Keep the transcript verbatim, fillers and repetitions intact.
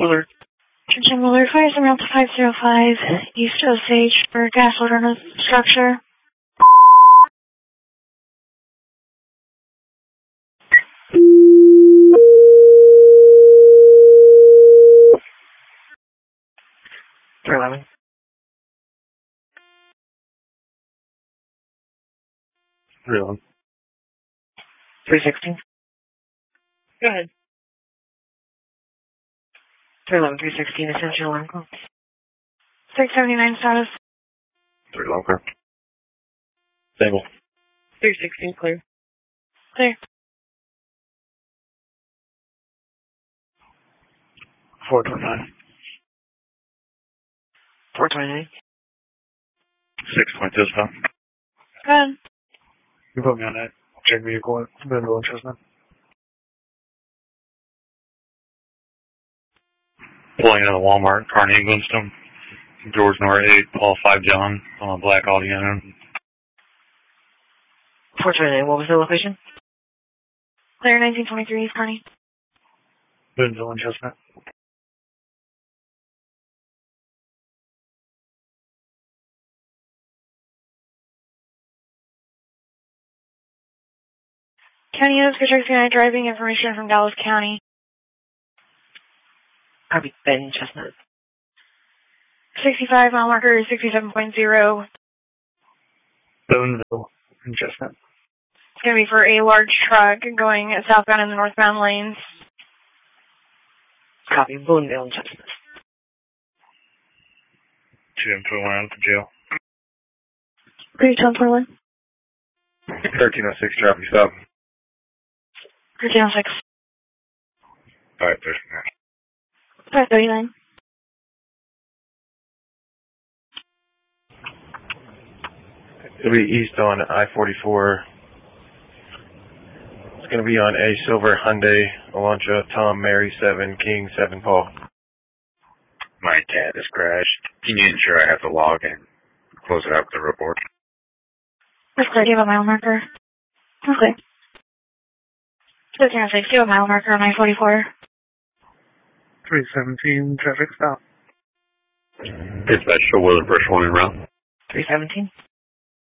Willard. Attention Willard, fire some route to five zero five, East Osage for gas odor structure. three eleven. three eleven. three sixteen. Go ahead. three eleven, three sixteen, essential alarm call. six seventy-nine status. three eleven, clear. Stable. three sixteen, clear. Clear. four twenty-nine. four twenty-nine. six twenty-two, stop. Go ahead. You put me on that. Check vehicle at Boonville and Chestnut. Pulling out of Walmart, Carnegie Glenstone. George Nor eight, Paul five John, on a black Audi Uno. four twenty-nine, what was the location? Clear nineteen twenty-three, East Kearney. Boonville and Chestnut. County units, Patrick United driving information from Dallas County. Copy, Ben Chestnut. sixty-five, mile marker sixty-seven point zero. Boonville and Chestnut. It's going to be for a large truck going southbound in the northbound lanes. Copy, Boonville and Chestnut. two M twenty-one out for jail. Grade ten twenty-one. thirteen oh six traffic stop. Grade ten oh six. five thirty-nine. five thirty-nine. It'll be east on I forty-four. It's going to be on a silver Hyundai Elantra, Tom, Mary, seven, King, seven, Paul. My tab has crashed. Can you ensure I have to log and close it out with the report? That's clear. Do you have a mile marker? Okay. thirteen oh six. Do you have a mile marker on I forty-four? three seventeen, traffic stop. Dispatch, show Willard, first one in route. three seventeen?